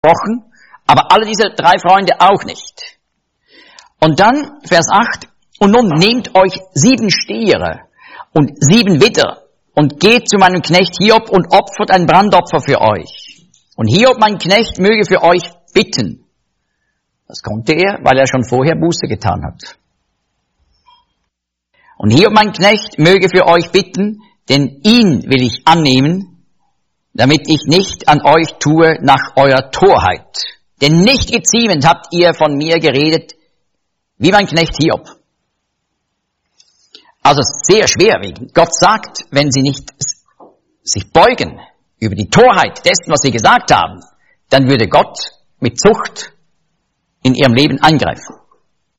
gesprochen, aber alle diese 3 Freunde auch nicht. Und dann, Vers 8, und nun nehmt euch 7 Stiere und 7 Widder und geht zu meinem Knecht Hiob und opfert ein Brandopfer für euch. Und Hiob, mein Knecht, möge für euch bitten. Das konnte er, weil er schon vorher Buße getan hat. Und Hiob, mein Knecht, möge für euch bitten, denn ihn will ich annehmen, damit ich nicht an euch tue nach eurer Torheit. Denn nicht geziemend habt ihr von mir geredet, wie mein Knecht Hiob. Also sehr schwerwiegend. Gott sagt, wenn sie nicht sich beugen über die Torheit dessen, was sie gesagt haben, dann würde Gott mit Zucht in ihrem Leben eingreifen.